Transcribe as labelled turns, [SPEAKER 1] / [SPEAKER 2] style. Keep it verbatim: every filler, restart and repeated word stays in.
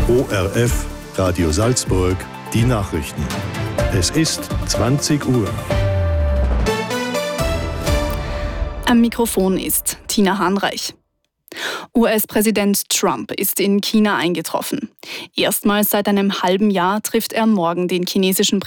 [SPEAKER 1] O R F, Radio Salzburg, die Nachrichten. Es ist zwanzig Uhr.
[SPEAKER 2] Am Mikrofon ist Tina Hahnreich. U S-Präsident Trump ist in China eingetroffen. Erstmals seit einem halben Jahr trifft er morgen den chinesischen